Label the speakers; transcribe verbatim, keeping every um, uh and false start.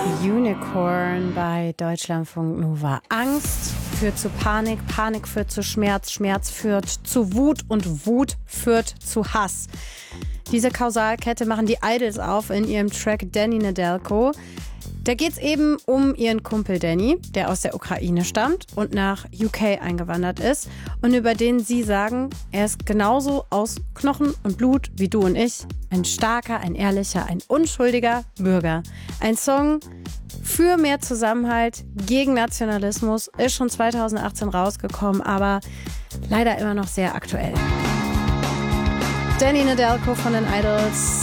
Speaker 1: Unicorn bei Deutschlandfunk Nova. Angst führt zu Panik, Panik führt zu Schmerz, Schmerz führt zu Wut und Wut führt zu Hass. Diese Kausalkette machen die Idols auf in ihrem Track Danny Nedelko. Da geht's eben um ihren Kumpel Danny, der aus der Ukraine stammt und nach U K eingewandert ist und über den sie sagen, er ist genauso aus Knochen und Blut wie du und ich. Ein starker, ein ehrlicher, ein unschuldiger Bürger. Ein Song für mehr Zusammenhalt gegen Nationalismus, ist schon zweitausendachtzehn rausgekommen, aber leider immer noch sehr aktuell. Danny Nedelko von den Idols.